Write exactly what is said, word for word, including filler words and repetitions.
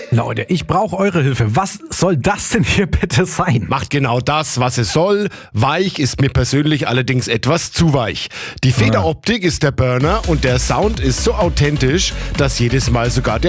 Leute, ich brauche eure Hilfe. Was soll das denn hier bitte sein? Macht genau das, was es soll. Weich ist mir persönlich allerdings etwas zu weich. Die Federoptik ist der Burner und der Sound ist so authentisch, dass jedes Mal sogar der